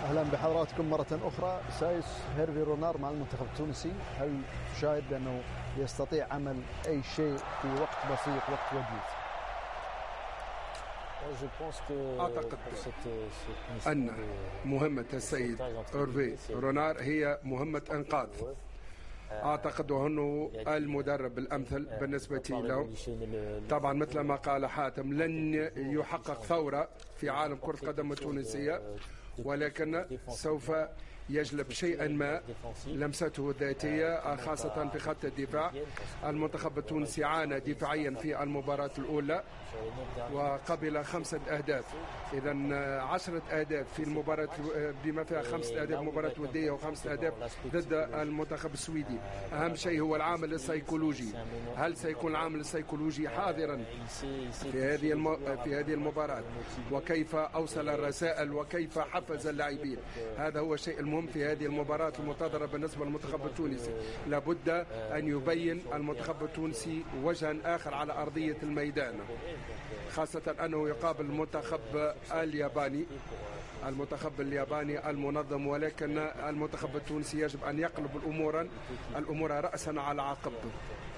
أهلا بحضراتكم مرة أخرى. سايس هيرفي رونار مع المنتخب التونسي، هل تشاهد بأنه يستطيع عمل أي شيء في وقت بسيط، وقت وجيز؟ أعتقد أن مهمة السيد هيرفي رونار هي مهمة إنقاذ. أعتقد أنه المدرب الأمثل بالنسبة له. طبعا مثل ما قال حاتم، لن يحقق ثورة في عالم كرة القدم التونسية، ولكن سوف يجلب شيئا ما لمسته الذاتية، خاصة في خط الدفاع. المنتخب التونسي عانى دفاعيا في المباراة الأولى وقبل 5 أهداف، إذا 10 أهداف في المباراة بما فيها 5 أهداف مباراة ودية و5 أهداف ضد المنتخب السويدي. أهم شيء هو العامل السيكولوجي، هل سيكون العامل السيكولوجي حاضرا في هذه المباراة، وكيف أوصل الرسائل وكيف حفز اللاعبين. هذا هو الشيء المهم في هذه المباراة المنتظرة بالنسبة للمنتخب التونسي. لابد أن يبين المنتخب التونسي وجها آخر على أرضية الميدان، خاصة أنه يقابل المنتخب الياباني المنظم، ولكن المنتخب التونسي يجب أن يقلب الأمور رأسا على عقب.